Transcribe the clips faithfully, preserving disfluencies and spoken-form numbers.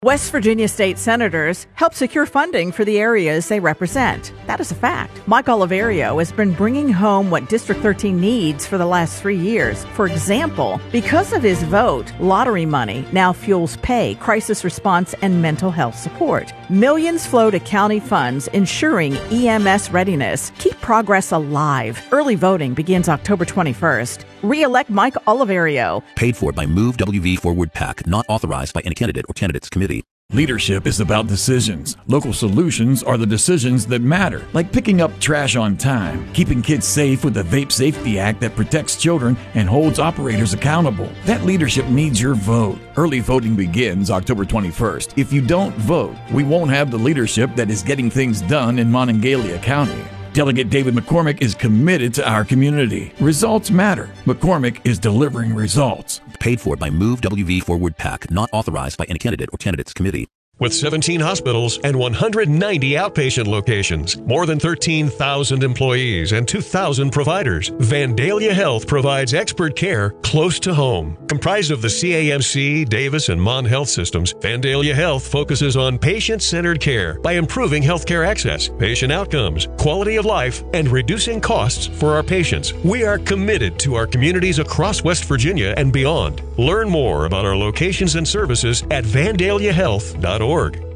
West Virginia state senators help secure funding for the areas they represent. That is a fact. Mike Oliverio has been bringing home what District thirteen needs for the last three years. For example, because of his vote, lottery money now fuels pay, crisis response, and mental health support. Millions flow to county funds, ensuring E M S readiness. Keep progress alive. Early voting begins October twenty-first. Re-elect Mike Oliverio. Paid for by Move W V Forward PAC, not authorized by any candidate or candidates committee. Leadership is about decisions. Local solutions are the decisions that matter, like picking up trash on time, keeping kids safe with the Vape Safety Act that protects children and holds operators accountable. That leadership needs your vote. Early voting begins October twenty-first. If you don't vote, we won't have the leadership that is getting things done in Monongalia County. Delegate David McCormick is committed to our community. Results matter. McCormick is delivering results. Paid for by Move W V Forward PAC, not authorized by any candidate or candidates committee. With seventeen hospitals and one hundred ninety outpatient locations, more than thirteen thousand employees and two thousand providers, Vandalia Health provides expert care close to home. Comprised of the C A M C, Davis, and Mon Health systems, Vandalia Health focuses on patient-centered care by improving healthcare access, patient outcomes, quality of life, and reducing costs for our patients. We are committed to our communities across West Virginia and beyond. Learn more about our locations and services at vandalia health dot org.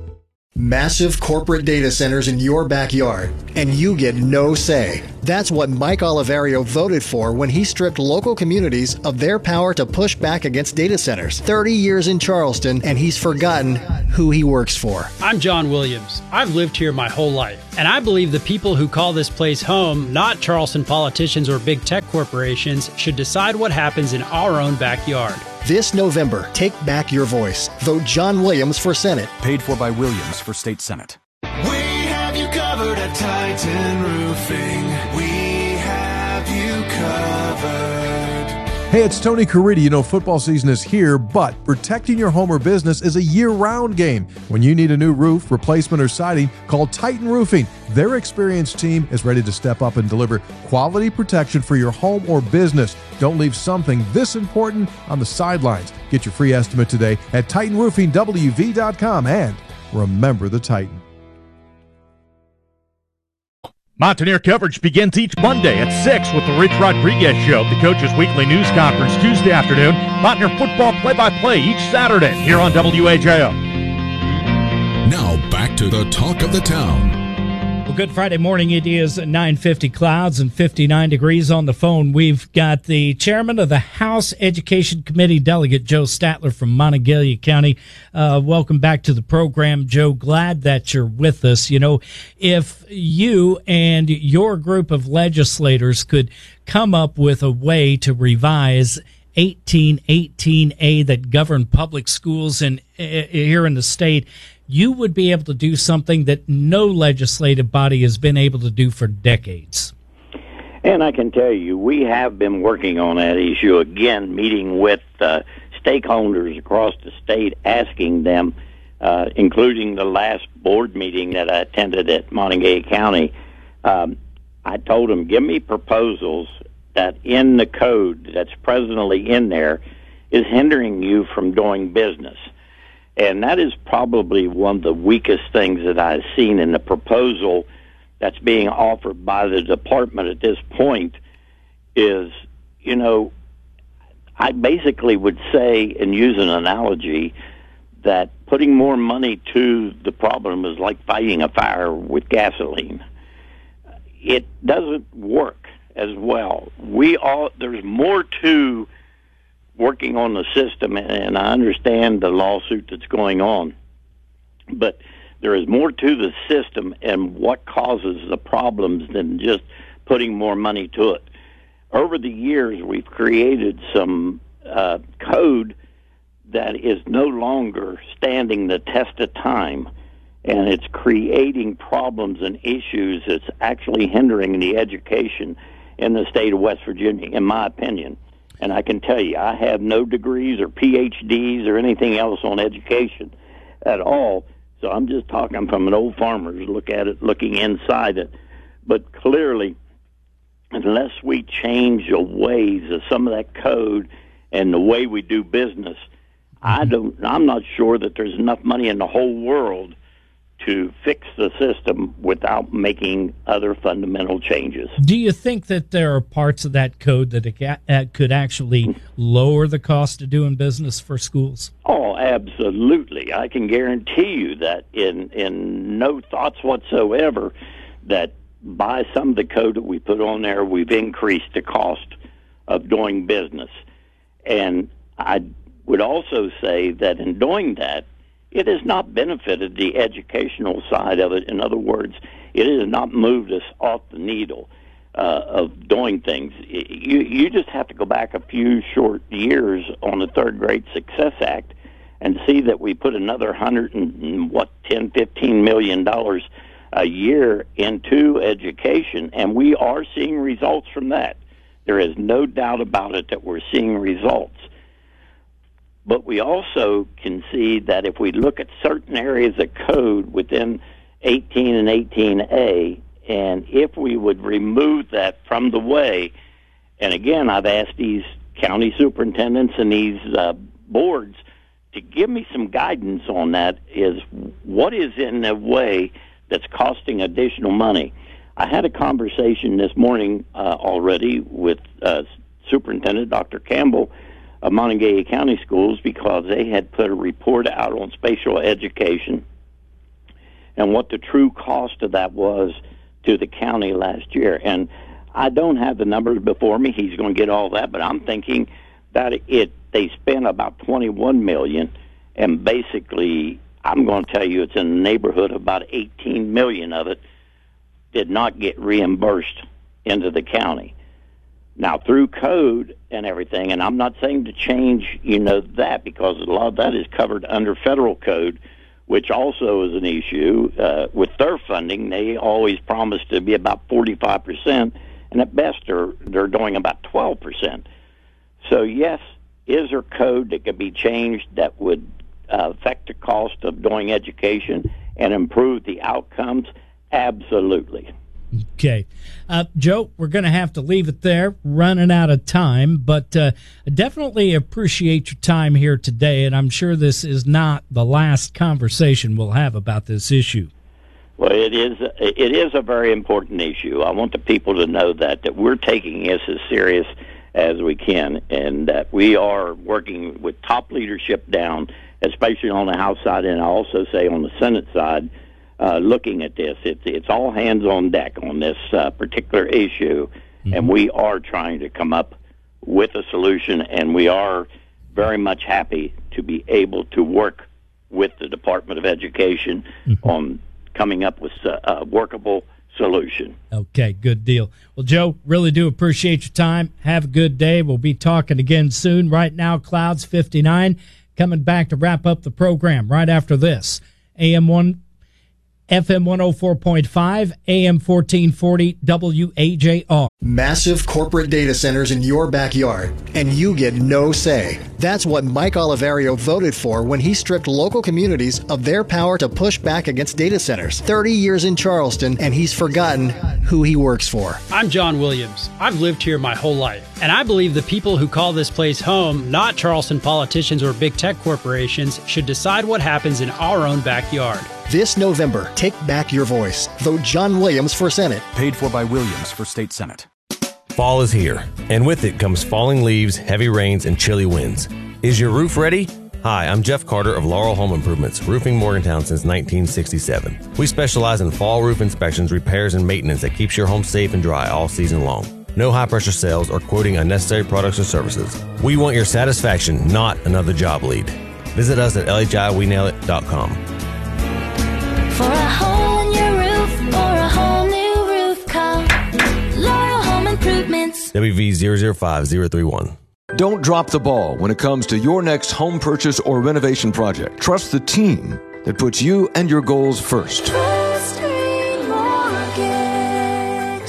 Massive corporate data centers in your backyard, and you get no say. That's what Mike Oliverio voted for when he stripped local communities of their power to push back against data centers. thirty years in Charleston, and he's forgotten who he works for. I'm John Williams. I've lived here my whole life, and I believe the people who call this place home, not Charleston politicians or big tech corporations, should decide what happens in our own backyard. This November, take back your voice. Vote John Williams for Senate. Paid for by Williams for State Senate. We have you covered at Titan Roofing. We have you covered. Hey, it's Tony Caridi. You know, football season is here, but protecting your home or business is a year-round game. When you need a new roof, replacement, or siding, call Titan Roofing. Their experienced team is ready to step up and deliver quality protection for your home or business. Don't leave something this important on the sidelines. Get your free estimate today at titan roofing w v dot com, and remember the Titan. Mountaineer coverage begins each Monday at six with the Rich Rodriguez Show, the Coach's Weekly News Conference Tuesday afternoon, Mountaineer football play-by-play each Saturday here on W A J O. Now back to the talk of the town. Well, good Friday morning. It is nine fifty, clouds and fifty-nine degrees. On the phone, we've got the chairman of the House Education Committee, Delegate Joe Statler from Monongalia County. Uh, welcome back to the program, Joe. Glad that you're with us. You know, if you and your group of legislators could come up with a way to revise eighteen eighteen A that govern public schools in, uh, here in the state, you would be able to do something that no legislative body has been able to do for decades. And I can tell you, we have been working on that issue again, meeting with uh, stakeholders across the state, asking them, uh, including the last board meeting that I attended at Monongalia County. Um, I told them, give me proposals that in the code that's presently in there is hindering you from doing business. And that is probably one of the weakest things that I've seen in the proposal that's being offered by the department at this point is, you know, I basically would say and use an analogy that putting more money to the problem is like fighting a fire with gasoline. It doesn't work as well. We all, there's more to working on the system, and I understand the lawsuit that's going on, but there is more to the system and what causes the problems than just putting more money to it. Over the years, we've created some uh, code that is no longer standing the test of time, and it's creating problems and issues that's actually hindering the education in the state of West Virginia, in my opinion. And I can tell you, I have no degrees or P H Ds or anything else on education at all. So I'm just talking from an old farmer to look at it, looking inside it. But clearly, unless we change the ways of some of that code and the way we do business, I don't. I'm not sure that there's enough money in the whole world to fix the system without making other fundamental changes. Do you think that there are parts of that code that it ca- uh, could actually lower the cost of doing business for schools? Oh, absolutely. I can guarantee you that in, in no thoughts whatsoever that by some of the code that we put on there, we've increased the cost of doing business. And I would also say that in doing that, it has not benefited the educational side of it. In other words, it has not moved us off the needle uh, of doing things. You, you just have to go back a few short years on the Third Great Success Act and see that we put another hundred and what ten, fifteen million dollars a year into education, and we are seeing results from that. There is no doubt about it that we're seeing results. But we also can see that if we look at certain areas of code within eighteen and eighteen A, and if we would remove that from the way, and again, I've asked these county superintendents and these uh, boards to give me some guidance on that, is what is in the way that's costing additional money. I had a conversation this morning uh, already with uh, Superintendent Doctor Campbell of Montague County Schools, because they had put a report out on spatial education and what the true cost of that was to the county last year. And I don't have the numbers before me. He's going to get all that, but I'm thinking that it they spent about twenty-one million dollars, and basically I'm going to tell you it's in the neighborhood of about eighteen million dollars of it did not get reimbursed into the county. Now, through code and everything, and I'm not saying to change, you know, that, because a lot of that is covered under federal code, which also is an issue. Uh, with their funding, they always promise to be about forty-five percent, and at best they're, they're doing about twelve percent. So, yes, is there code that could be changed that would uh, affect the cost of doing education and improve the outcomes? Absolutely. Okay. Uh, Joe, we're going to have to leave it there, running out of time, but uh, I definitely appreciate your time here today, and I'm sure this is not the last conversation we'll have about this issue. Well, it is it is a very important issue. I want the people to know that, that we're taking this as serious as we can, and that we are working with top leadership down, especially on the House side, and I also say on the Senate side, Uh, looking at this. It's, it's all hands on deck on this uh, particular issue, mm-hmm. and we are trying to come up with a solution, and we are very much happy to be able to work with the Department of Education mm-hmm. on coming up with a, a workable solution. Okay, good deal. Well, Joe, really do appreciate your time. Have a good day. We'll be talking again soon. Right now, clouds fifty-nine. Coming back to wrap up the program right after this. A M one F M one oh four point five, A M fourteen forty, W A J R. Massive corporate data centers in your backyard, and you get no say. That's what Mike Oliverio voted for when he stripped local communities of their power to push back against data centers. thirty years in Charleston, and he's forgotten who he works for. I'm John Williams. I've lived here my whole life, and I believe the people who call this place home, not Charleston politicians or big tech corporations, should decide what happens in our own backyard. This November, take back your voice. Vote John Williams for Senate. Paid for by Williams for State Senate. Fall is here, and with it comes falling leaves, heavy rains, and chilly winds. Is your roof ready? Hi, I'm Jeff Carter of Laurel Home Improvements, roofing Morgantown since nineteen sixty-seven. We specialize in fall roof inspections, repairs, and maintenance that keeps your home safe and dry all season long. No high-pressure sales or quoting unnecessary products or services. We want your satisfaction, not another job lead. Visit us at L H I we nail it dot com. For a hole in your roof or a whole new roof, call Laurel Home Improvements. W V zero zero five zero three one. Don't drop the ball when it comes to your next home purchase or renovation project. Trust the team that puts you and your goals first. Trust Green Mortgage.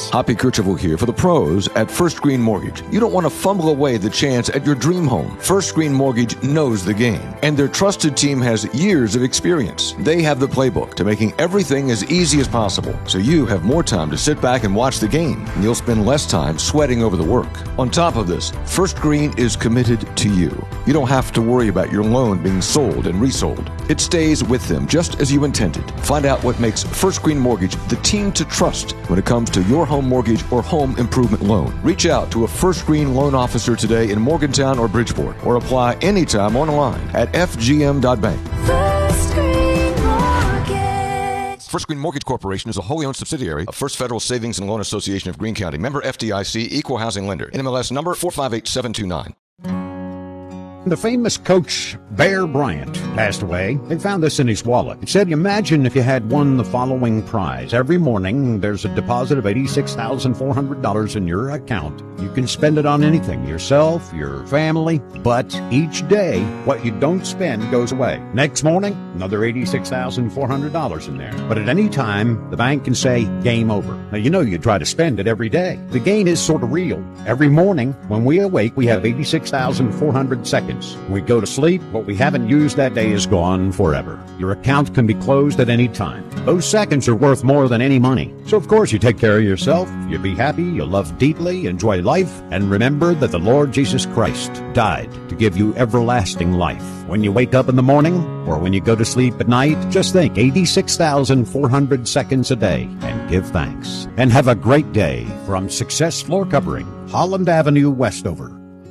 Yes, Hoppy Kercheval here for the pros at First Green Mortgage. You don't want to fumble away the chance at your dream home. First Green Mortgage knows the game, and their trusted team has years of experience. They have the playbook to making everything as easy as possible, so you have more time to sit back and watch the game, and you'll spend less time sweating over the work. On top of this, First Green is committed to you. You don't have to worry about your loan being sold and resold. It stays with them just as you intended. Find out what makes First Green Mortgage the team to trust when it comes to your home mortgage or home improvement loan. Reach out to a First Green loan officer today in Morgantown or Bridgeport, or apply anytime online at f g m dot bank. First Green Mortgage. First Green Mortgage Corporation is a wholly owned subsidiary of First Federal Savings and Loan Association of Greene County. Member F D I C, Equal Housing Lender. N M L S number four five eight seven two nine. The famous coach Bear Bryant passed away. They found this in his wallet. It said, imagine if you had won the following prize. Every morning, there's a deposit of eighty-six thousand four hundred dollars in your account. You can spend it on anything, yourself, your family, but each day, what you don't spend goes away. Next morning, another eighty-six thousand four hundred dollars in there. But at any time, the bank can say, game over. Now, you know you try to spend it every day. The gain is sort of real. Every morning, when we awake, we have eighty-six thousand four hundred seconds. When we go to sleep, what we haven't used that day is gone forever. Your account can be closed at any time. Those seconds are worth more than any money. So of course you take care of yourself, you be happy, you love deeply, enjoy life, and remember that the Lord Jesus Christ died to give you everlasting life. When you wake up in the morning, or when you go to sleep at night, just think eighty-six thousand four hundred seconds a day and give thanks. And have a great day from Success Floor Covering, Holland Avenue, Westover.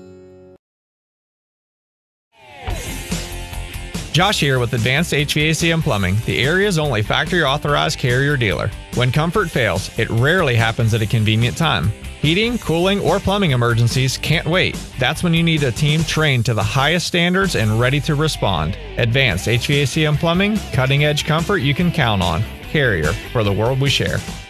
Josh here with Advanced H V A C and Plumbing, the area's only factory-authorized Carrier dealer. When comfort fails, it rarely happens at a convenient time. Heating, cooling, or plumbing emergencies can't wait. That's when you need a team trained to the highest standards and ready to respond. Advanced H V A C and Plumbing, cutting-edge comfort you can count on. Carrier, for the world we share.